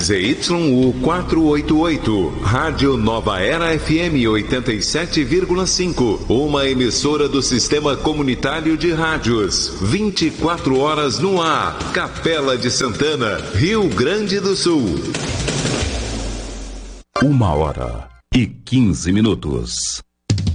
ZYU 488, Rádio Nova Era FM 87,5, uma emissora do Sistema Comunitário de Rádios, 24 horas no ar, Capela de Santana, Rio Grande do Sul. 1h15.